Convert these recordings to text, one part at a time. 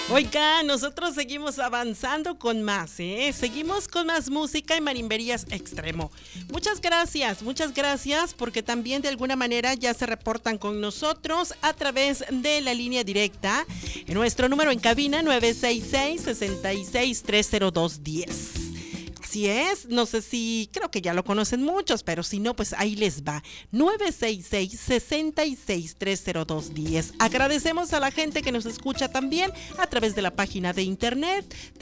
Oiga, nosotros seguimos avanzando con más, ¿eh? Seguimos con más música y marimberías extremo. Muchas gracias, porque también de alguna manera ya se reportan con nosotros a través de la línea directa en nuestro número en cabina 966-66-30210. Así es, no sé si, creo que ya lo conocen muchos, pero si no, pues ahí les va, 966-66-30210. Agradecemos a la gente que nos escucha también a través de la página de internet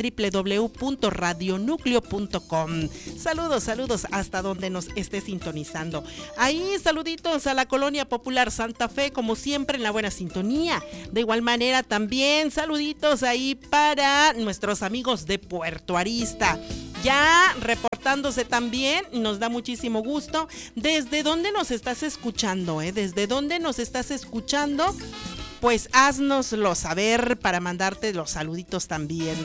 www.radionucleo.com. Saludos hasta donde nos esté sintonizando. Ahí saluditos a la Colonia Popular Santa Fe, como siempre en la buena sintonía. De igual manera también saluditos ahí para nuestros amigos de Puerto Arista. Ya reportándose también, nos da muchísimo gusto. ¿Desde dónde nos estás escuchando? ¿Desde dónde nos estás escuchando? Pues haznoslo saber para mandarte los saluditos también.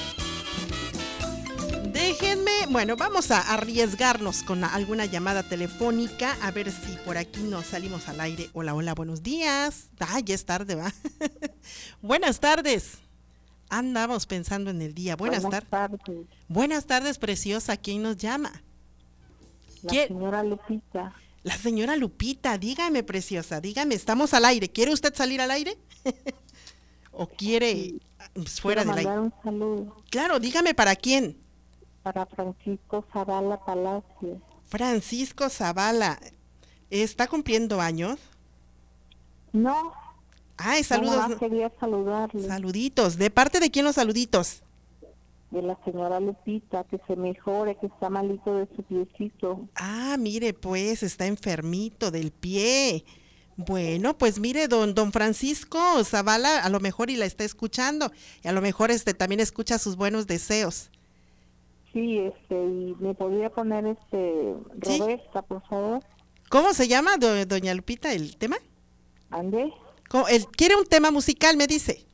Déjenme, bueno, vamos a arriesgarnos con alguna llamada telefónica, a ver si por aquí nos salimos al aire. Hola, buenos días. Ya es tarde, ¿va? Buenas tardes. Andamos pensando en el día. Buenas tardes. Buenas tardes, preciosa. ¿Quién nos llama? Señora Lupita. La señora Lupita, dígame, preciosa, dígame, estamos al aire. ¿Quiere usted salir al aire? ¿O quiere fuera del aire? Un saludo. Claro, dígame, ¿para quién? Para Francisco Zavala Palacio. Francisco Zavala, ¿está cumpliendo años? No. Ay, saludos. No, quería saludarle. Saluditos. ¿De parte de quién los saluditos? De la señora Lupita, que se mejore, que está malito de su piecito. Ah, mire, pues, está enfermito del pie. Bueno, pues mire, don Francisco Zavala, a lo mejor y la está escuchando, y a lo mejor también escucha sus buenos deseos. Sí, y me podría poner Roberta, ¿sí? Por favor. ¿Cómo se llama, doña Lupita, el tema? ¿Ande? ¿Quiere un tema musical, me dice?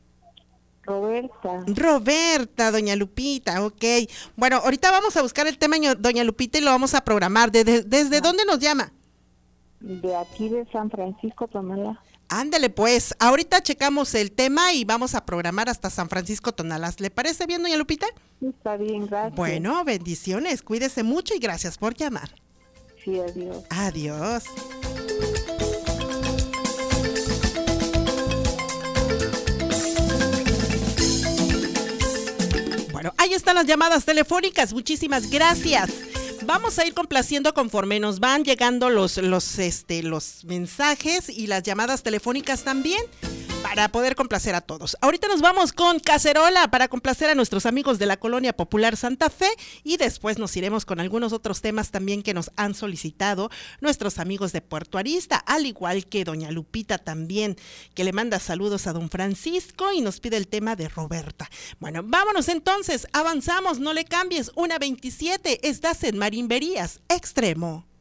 Roberta, doña Lupita, ok. Bueno, ahorita vamos a buscar el tema, doña Lupita, y lo vamos a programar. ¿Desde dónde nos llama? De aquí de San Francisco, Tonalá. Ándale, pues, ahorita checamos el tema y vamos a programar hasta San Francisco, Tonalá. ¿Le parece bien, doña Lupita? Está bien, gracias. Bueno, bendiciones, cuídese mucho y gracias por llamar. Sí, adiós. Adiós. Bueno, ahí están las llamadas telefónicas, muchísimas gracias. Vamos a ir complaciendo conforme nos van llegando los mensajes y las llamadas telefónicas también, para poder complacer a todos. Ahorita nos vamos con Cacerola para complacer a nuestros amigos de la Colonia Popular Santa Fe, y después nos iremos con algunos otros temas también que nos han solicitado nuestros amigos de Puerto Arista, al igual que doña Lupita también, que le manda saludos a don Francisco y nos pide el tema de Roberta. Bueno, vámonos entonces, avanzamos, no le cambies, 1:27, estás en Marimberías Extremo.